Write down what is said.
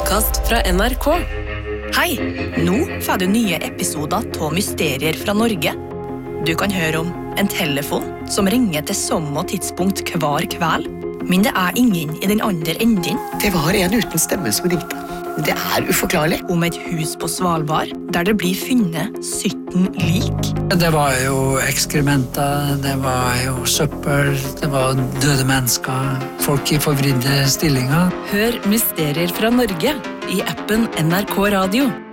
podcast fra NRK. Hei, nå får du nye episoder av Mysterier fra Norge. Du kan høre om en telefon som ringer til samme tidspunkt hver kveld, men det er ingen i den andre enden. Det var en uten stemme som ringte. Det er uforklarlig. Om et hus på Svalbard, der det blir funnet 17 lik. Det var jo ekskrementer, det var jo søppel, det var døde mennesker, folk i forvridde stillinger. Hør Mysterier fra Norge i appen NRK Radio.